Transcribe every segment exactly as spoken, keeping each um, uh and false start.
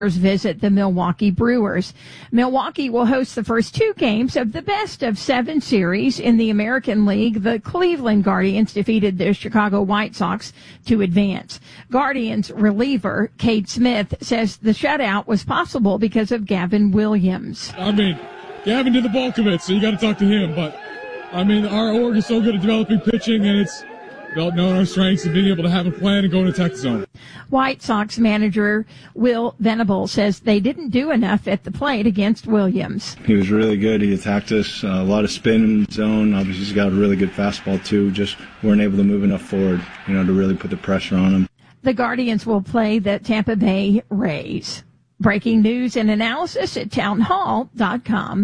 visit the Milwaukee Brewers. Milwaukee will host the first two games of the best of seven series in the American League. The Cleveland Guardians defeated the Chicago White Sox to advance. Guardians reliever Cade Smith says the shutout was possible because of Gavin Williams. I mean, Gavin did the bulk of it, so you got to talk to him. But, I mean, our org is so good at developing pitching, and it's about knowing our strengths and being able to have a plan and go into attack the zone. White Sox manager Will Venable says they didn't do enough at the plate against Williams. He was really good. He attacked us, uh, a lot of spin in the zone. Obviously, he's got a really good fastball, too. Just weren't able to move enough forward, you know, to really put the pressure on him. The Guardians will play the Tampa Bay Rays. Breaking news and analysis at town hall dot com.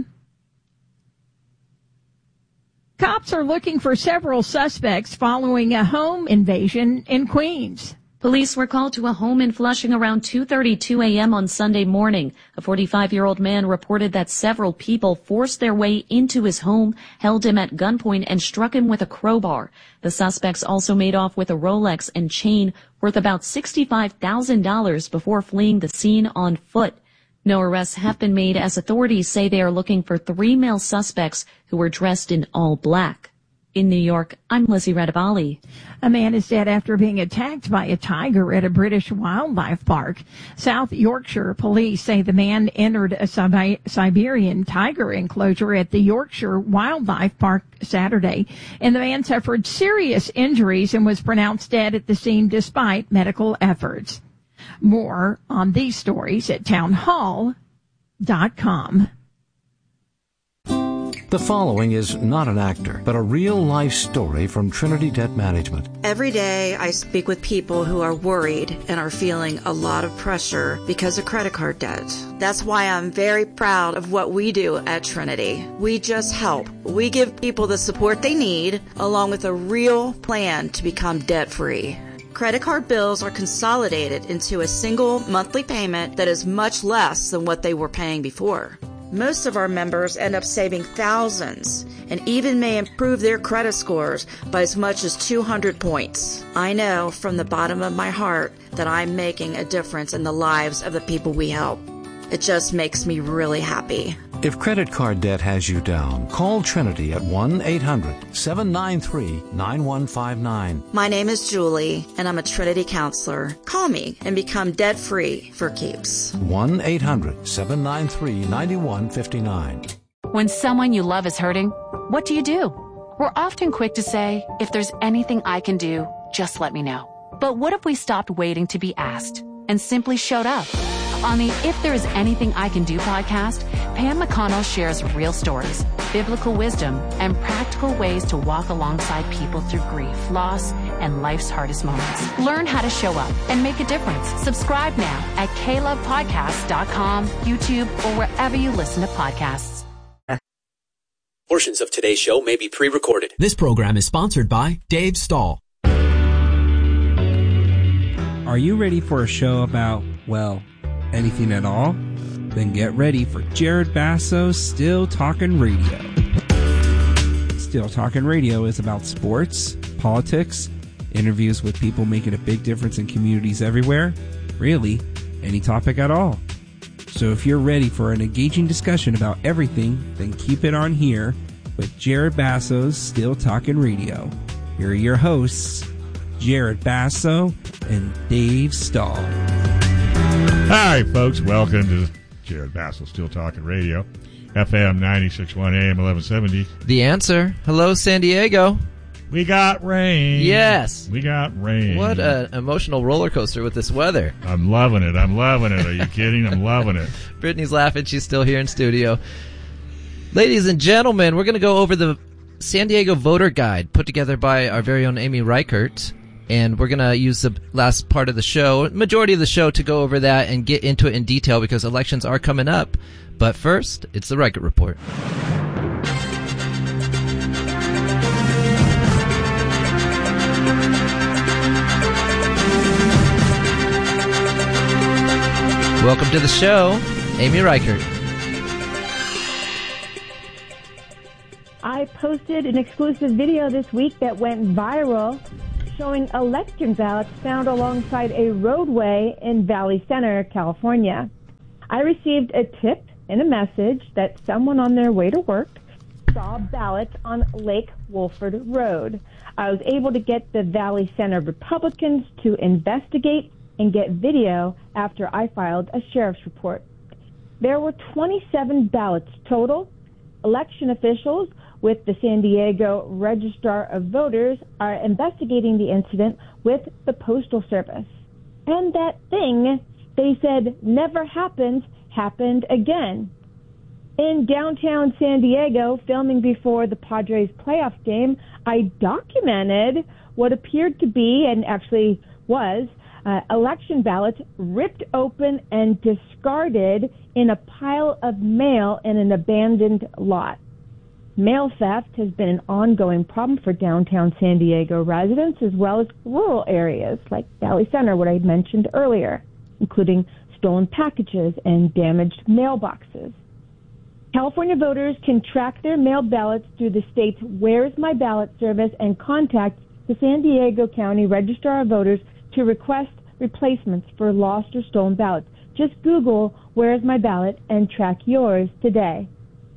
Cops are looking for several suspects following a home invasion in Queens. Police were called to a home in Flushing around two thirty-two a.m. on Sunday morning. A forty-five-year-old man reported that several people forced their way into his home, held him at gunpoint, and struck him with a crowbar. The suspects also made off with a Rolex and chain worth about sixty-five thousand dollars before fleeing the scene on foot. No arrests have been made as authorities say they are looking for three male suspects who were dressed in all black. In New York, I'm Lizzie Radabali. A man is dead after being attacked by a tiger at a British wildlife park. South Yorkshire police say the man entered a Sibi- Siberian tiger enclosure at the Yorkshire Wildlife Park Saturday, and the man suffered serious injuries and was pronounced dead at the scene despite medical efforts. More on these stories at town hall dot com. The following is not an actor, but a real-life story from Trinity Debt Management. Every day I speak with people who are worried and are feeling a lot of pressure because of credit card debt. That's why I'm very proud of what we do at Trinity. We just help. We give people the support they need, along with a real plan to become debt-free. Credit card bills are consolidated into a single monthly payment that is much less than what they were paying before. Most of our members end up saving thousands and even may improve their credit scores by as much as two hundred points. I know from the bottom of my heart that I'm making a difference in the lives of the people we help. It just makes me really happy. If credit card debt has you down, call Trinity at one eight hundred seven nine three nine one five nine. My name is Julie, and I'm a Trinity counselor. Call me and become debt-free for keeps. one eight hundred seven nine three nine one five nine. When someone you love is hurting, what do you do? We're often quick to say, if there's anything I can do, just let me know. But what if we stopped waiting to be asked and simply showed up? On the If There Is Anything I Can Do podcast, Pam McConnell shares real stories, biblical wisdom, and practical ways to walk alongside people through grief, loss, and life's hardest moments. Learn how to show up and make a difference. Subscribe now at k love podcast dot com, YouTube, or wherever you listen to podcasts. Portions of today's show may be pre-recorded. This program is sponsored by Dave Stahl. Are you ready for a show about, well, anything at all? Then get ready for Jared Basso's Still Talkin' Radio. Still Talkin' Radio is about sports, politics, interviews with people making a big difference in communities everywhere, really, any topic at all. So if you're ready for an engaging discussion about everything, then keep it on here with Jared Basso's Still Talkin' Radio. Here are your hosts, Jared Basso and Dave Stahl. Hi, folks. Welcome to Jared Basso Still Talking Radio, F M ninety-six point one, A M eleven seventy. The Answer. Hello, San Diego. We got rain. Yes. We got rain. What an emotional roller coaster with this weather. I'm loving it. I'm loving it. Are you kidding? I'm loving it. Brittany's laughing. She's still here in studio. Ladies and gentlemen, we're going to go over the San Diego voter guide put together by our very own Amy Reichert. And we're going to use the last part of the show, majority of the show, to go over that and get into it in detail because elections are coming up. But first, it's the Reichert Report. Welcome to the show, Amy Reichert. I posted an exclusive video this week that went viral showing election ballots found alongside a roadway in Valley Center, California. I received a tip and a message that someone on their way to work saw ballots on Lake Wolford Road. I was able to get the Valley Center Republicans to investigate and get video after I filed a sheriff's report. There were twenty-seven ballots total. Election officials with the San Diego Registrar of Voters are investigating the incident with the Postal Service. And that thing they said never happened, happened again. In downtown San Diego, filming before the Padres playoff game, I documented what appeared to be, and actually was, uh, election ballots ripped open and discarded in a pile of mail in an abandoned lot. Mail theft has been an ongoing problem for downtown San Diego residents as well as rural areas like Valley Center, what I mentioned earlier, including stolen packages and damaged mailboxes. California voters can track their mail ballots through the state's Where's My Ballot service and contact the San Diego County Registrar of Voters to request replacements for lost or stolen ballots. Just Google Where's My Ballot and track yours today.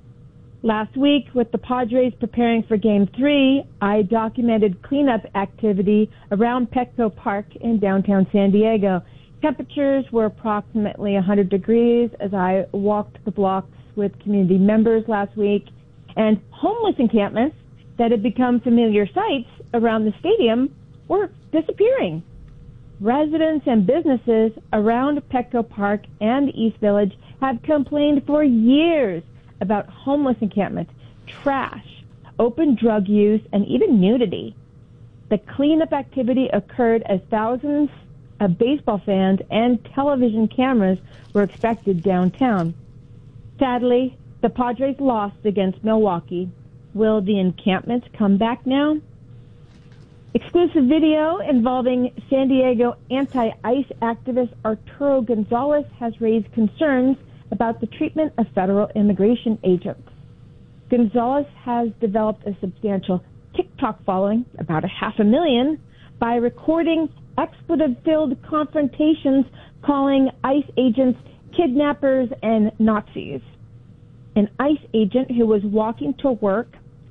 Last week, with the Padres preparing for Game three, I documented cleanup activity around Petco Park in downtown San Diego. Temperatures were approximately one hundred degrees as I walked the blocks with community members last week, and homeless encampments that had become familiar sights around the stadium were disappearing. Residents and businesses around Petco Park and East Village have complained for years about homeless encampments, trash, open drug use, and even nudity. The cleanup activity occurred as thousands of baseball fans and television cameras were expected downtown. Sadly, the Padres lost against Milwaukee. Will the encampments come back now? Exclusive video involving San Diego anti-ICE activist Arturo Gonzalez has raised concerns about the treatment of federal immigration agents. Gonzalez has developed a substantial TikTok following, about a half a million, by recording expletive-filled confrontations calling ICE agents kidnappers and Nazis. An ICE agent who was walking to work,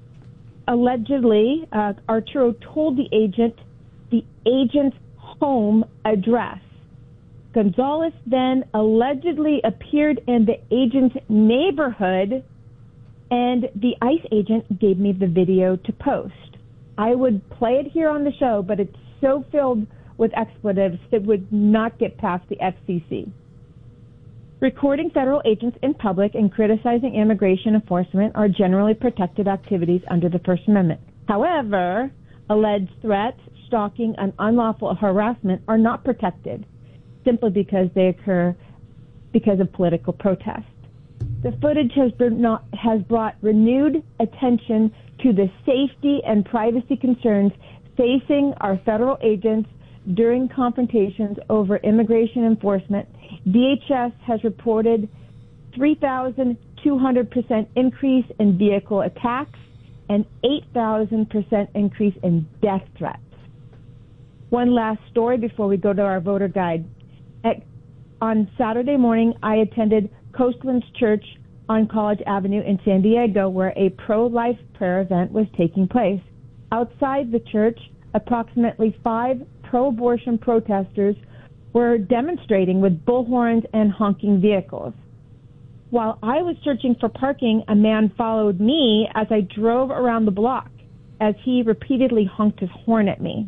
allegedly, uh, Arturo told the agent the agent's home address. Gonzalez then allegedly appeared in the agent's neighborhood, and the ICE agent gave me the video to post. I would play it here on the show, but it's so filled with expletives that would not get past the F C C. Recording federal agents in public and criticizing immigration enforcement are generally protected activities under the First Amendment. However, alleged threats, stalking, and unlawful harassment are not protected, simply because they occur because of political protest. The footage has, been not, has brought renewed attention to the safety and privacy concerns facing our federal agents during confrontations over immigration enforcement. D H S has reported three thousand two hundred percent increase in vehicle attacks and eight thousand percent increase in death threats. One last story before we go to our voter guide. At, on Saturday morning, I attended Coastlands Church on College Avenue in San Diego, where a pro-life prayer event was taking place. Outside the church, approximately five pro-abortion protesters were demonstrating with bullhorns and honking vehicles. While I was searching for parking, a man followed me as I drove around the block as he repeatedly honked his horn at me.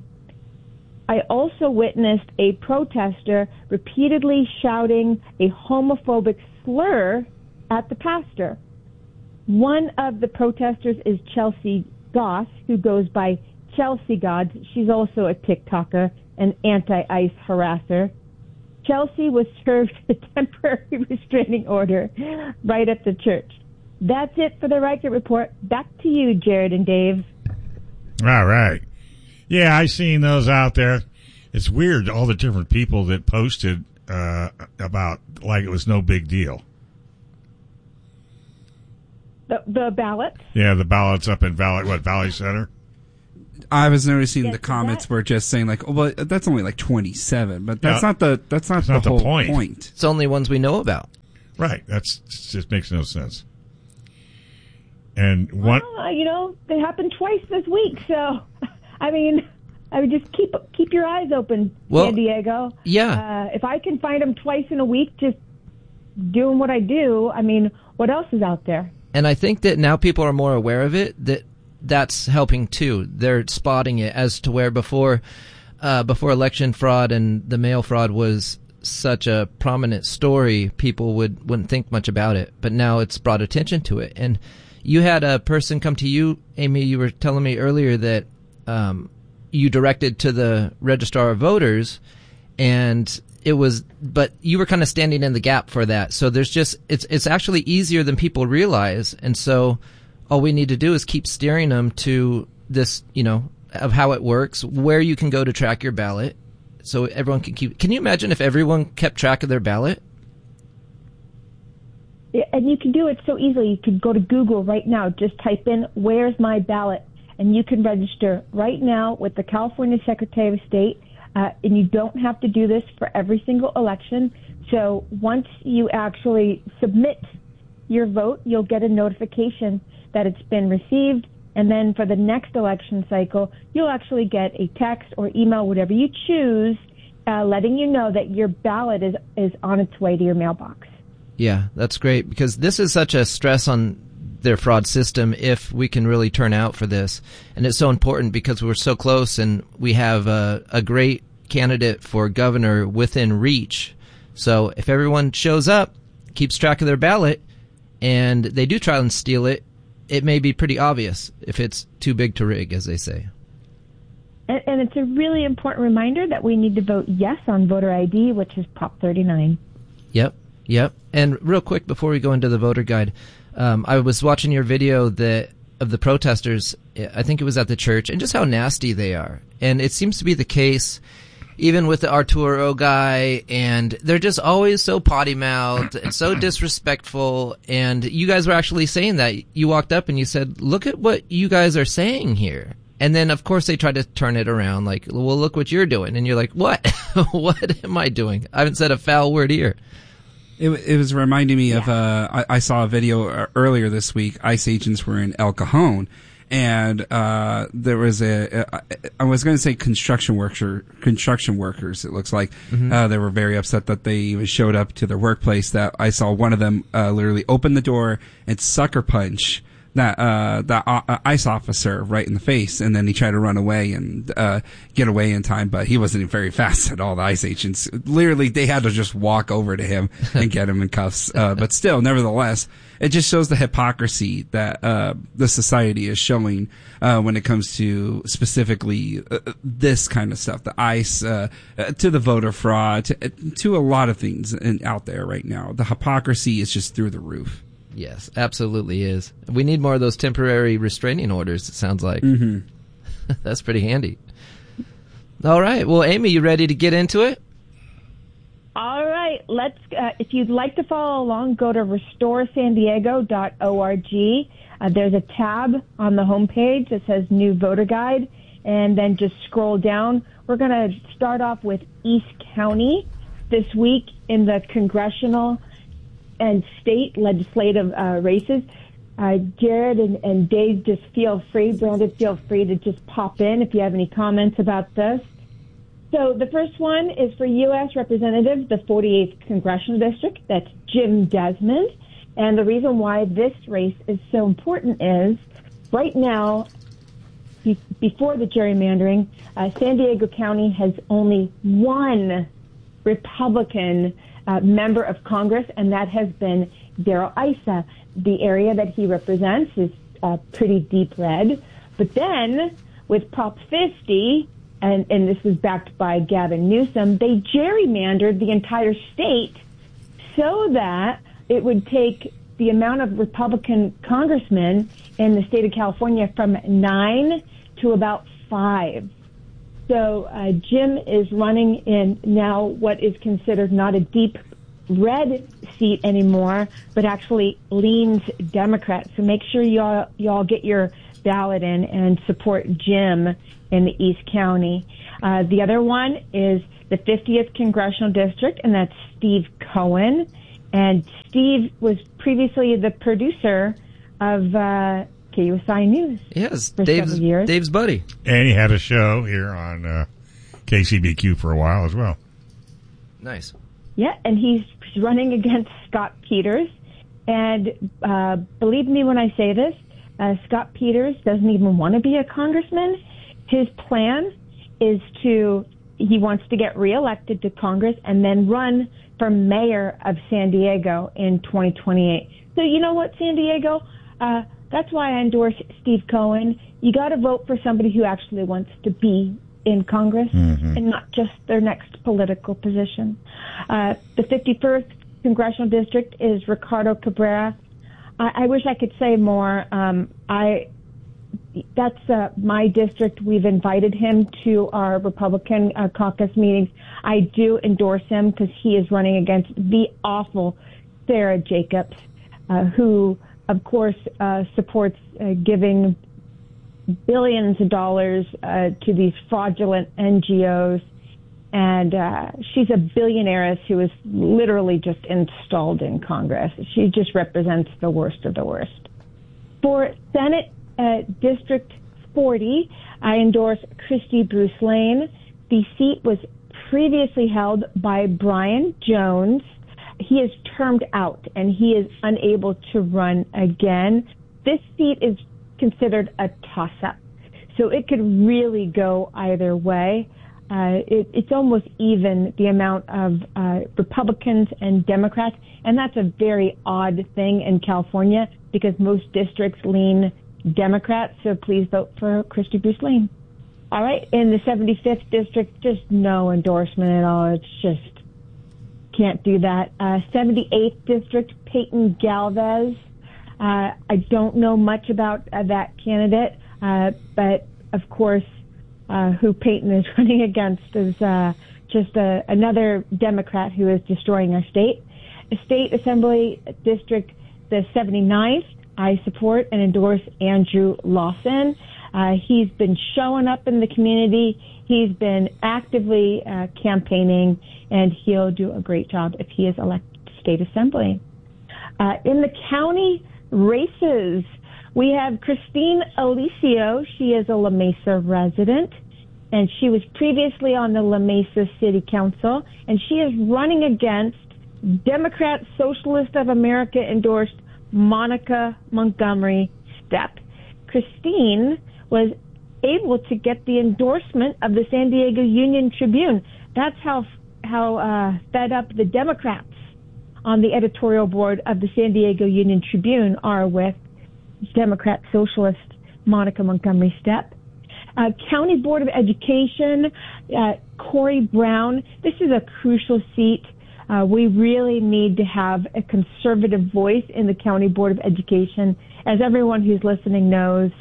I also witnessed a protester repeatedly shouting a homophobic slur at the pastor. One of the protesters is Chelsea Goss, who goes by Chelsea Gods. She's also a TikToker, an anti-ICE harasser. Chelsea was served a temporary restraining order right at the church. That's it for the Reichert Report. Back to you, Jared and Dave. All right. Yeah, I seen those out there. It's weird, all the different people that posted uh, about like it was no big deal. The, the ballots? Yeah, the ballots up in Valley, what, Valley Center? I was noticing Yes, the comments that- were just saying like, "Oh, well, that's only like twenty-seven," but that's Yeah. not the that's not, That's the not the whole point. point. It's only ones we know about. Right. That's just makes no sense. And one, well, you know, they happened twice this week, so I mean, I would just keep keep your eyes open, well, San Diego. Yeah. Uh, if I can find them twice in a week, just doing what I do, I mean, what else is out there? And I think that now people are more aware of it. That that's helping too. They're spotting it as to where before, uh, before election fraud and the mail fraud was such a prominent story, people would wouldn't think much about it. But now it's brought attention to it. And you had a person come to you, Amy. You were telling me earlier that um, you directed to the Registrar of Voters, and it was, but you were kind of standing in the gap for that. So there's just, it's it's actually easier than people realize. And so all we need to do is keep steering them to this, you know, of how it works, where you can go to track your ballot, so everyone can keep. Can you imagine if everyone kept track of their ballot? Yeah, and you can do it so easily. You could go to Google right now, just type in, "Where's my ballot?" and you can register right now with the California Secretary of State. Uh, and you don't have to do this for every single election. So once you actually submit your vote, you'll get a notification that it's been received. And then for the next election cycle, you'll actually get a text or email, whatever you choose, uh, letting you know that your ballot is, is on its way to your mailbox. Yeah, that's great, because this is such a stress on their fraud system if we can really turn out for this. And it's so important because we're so close and we have a, a great candidate for governor within reach. So if everyone shows up, keeps track of their ballot, and they do try and steal it, it may be pretty obvious if it's too big to rig, as they say. And, and it's a really important reminder that we need to vote yes on voter I D, which is Prop thirty-nine. Yep, yep. And real quick, before we go into the voter guide, um, I was watching your video that of the protesters, I think it was at the church, and just how nasty they are. And it seems to be the case even with the Arturo guy, and they're just always so potty-mouthed and so disrespectful. And you guys were actually saying that. You walked up and you said, look at what you guys are saying here. And then, of course, they tried to turn it around, like, well, look what you're doing. And you're like, what? What am I doing? I haven't said a foul word here. It, it was reminding me yeah. of, uh, I, I saw a video earlier this week. ICE agents were in El Cajon. And, uh, there was a, a I was going to say construction worker, construction workers, it looks like. Mm-hmm. Uh, they were very upset that they even showed up to their workplace. That I saw one of them, uh, literally open the door and sucker punch that, uh, that uh, ICE officer right in the face. And then he tried to run away and, uh, get away in time, but he wasn't very fast at all. The ICE agents, literally, they had to just walk over to him and get him in cuffs. Uh, but still, nevertheless, it just shows the hypocrisy that uh the society is showing uh when it comes to specifically uh, this kind of stuff, the ICE, uh, uh to the voter fraud, to, to a lot of things in, out there right now. The hypocrisy is just through the roof. Yes, absolutely is. We need more of those temporary restraining orders, it sounds like. Mm-hmm. That's pretty handy. All right. Well, Amy, you ready to get into it? All right, let's. Uh, if you'd like to follow along, go to restore san diego dot org. Uh, there's a tab on the homepage that says New Voter Guide, and then just scroll down. We're going to start off with East County this week in the congressional and state legislative uh, races. Uh, Jared and, and Dave, just feel free, Brandon, feel free to just pop in if you have any comments about this. So the first one is for U S Representative, the forty-eighth Congressional District. That's Jim Desmond. And the reason why this race is so important is right now, be- before the gerrymandering, uh, San Diego County has only one Republican uh, member of Congress, and that has been Darrell Issa. The area that he represents is uh, pretty deep red. But then with Prop fifty, And, and this was backed by Gavin Newsom, they gerrymandered the entire state so that it would take the amount of Republican congressmen in the state of California from nine to about five. So uh, Jim is running in now what is considered not a deep red seat anymore, but actually leans Democrat. So make sure y'all, y'all get your ballot in and support Jim in the East County. Uh, the other one is the fiftieth Congressional District, and that's Steve Cohen. And Steve was previously the producer of uh, K U S I News. Yes, for Dave's, several years. Dave's buddy. And he had a show here on uh, K C B Q for a while as well. Nice. Yeah, and he's running against Scott Peters. And uh, believe me when I say this, uh, Scott Peters doesn't even want to be a congressman. His plan is to, he wants to get reelected to Congress and then run for mayor of San Diego in twenty twenty-eight. So you know what, San Diego? Uh, that's why I endorse Steve Cohen. You got to vote for somebody who actually wants to be in Congress mm-hmm. and not just their next political position. Uh, the fifty-first Congressional District is Ricardo Cabrera. I, I wish I could say more. Um, I that's uh, my district. We've invited him to our Republican uh, caucus meetings. I do endorse him because he is running against the awful Sarah Jacobs, uh, who, of course, uh, supports uh, giving billions of dollars uh, to these fraudulent N G Os. And uh, she's a billionaire who is literally just installed in Congress. She just represents the worst of the worst. For Senate uh, District forty, I endorse Christy Bruce Lane. The seat was previously held by Brian Jones. He is termed out, and he is unable to run again. This seat is considered a toss-up, so it could really go either way. Uh, it, it's almost even the amount of uh, Republicans and Democrats, and that's a very odd thing in California because most districts lean Democrat, so please vote for Christy Bruce Lane. All right, in the seventy-fifth district, just no endorsement at all. It's just can't do that. Uh, seventy-eighth district, Peyton Galvez. Uh, I don't know much about uh, that candidate, uh, but of course, Uh, who Peyton is running against is uh, just a, another Democrat who is destroying our state. The State Assembly District, the seventy-ninth, I support and endorse Andrew Lawson. Uh, he's been showing up in the community. He's been actively uh, campaigning, and he'll do a great job if he is elected to State Assembly. Uh, in the county races, we have Christine Alicio. She is a La Mesa resident, and she was previously on the La Mesa City Council, and she is running against Democrat Socialist of America endorsed Monica Montgomery Stepp. Christine was able to get the endorsement of the San Diego Union Tribune. That's how how uh, fed up the Democrats on the editorial board of the San Diego Union Tribune are with Democrat Socialist Monica Montgomery Stepp. Uh, County Board of Education, uh, Corey Brown. This is a crucial seat. Uh, we really need to have a conservative voice in the County Board of Education. As everyone who's listening knows,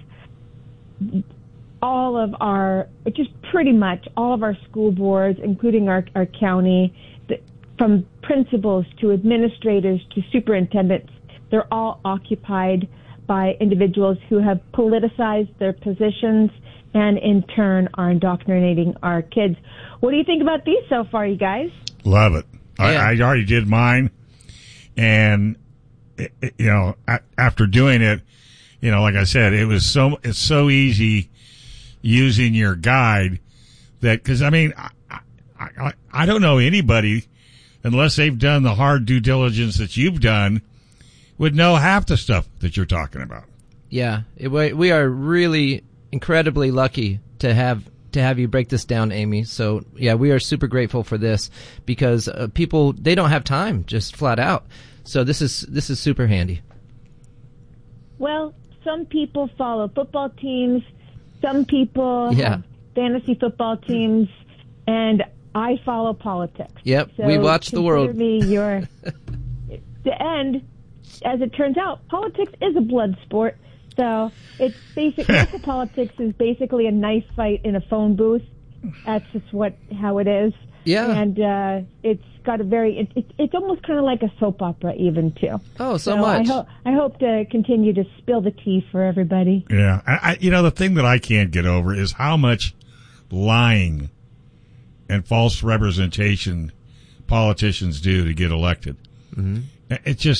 all of our, just pretty much all of our school boards, including our, our county, the, from principals to administrators to superintendents, they're all occupied by individuals who have politicized their positions and in turn are indoctrinating our kids. What do you think about these so far, you guys? Love it. Yeah. I, I already did mine. And, it, it, you know, a, after doing it, you know, like I said, it was so, it's so easy using your guide that, cause I mean, I, I, I don't know anybody unless they've done the hard due diligence that you've done would know half the stuff that you're talking about. Yeah, it, we are really incredibly lucky to have to have you break this down, Amy. So yeah, we are super grateful for this because uh, people they don't have time, just flat out. So this is this is super handy. Well, some people follow football teams, some people yeah. have fantasy football teams, and I follow politics. Yep, so we watch the world. Me your the end. As it turns out, politics is a blood sport. So it's basic. Local politics is basically a knife fight in a phone booth. That's just what how it is. Yeah. And uh, it's got a very. It, it, it's almost kind of like a soap opera, even too. Oh, so, so much. I, ho- I hope to continue to spill the tea for everybody. Yeah, I, I, you know the thing that I can't get over is how much lying and false representation politicians do to get elected. Mm-hmm. It's just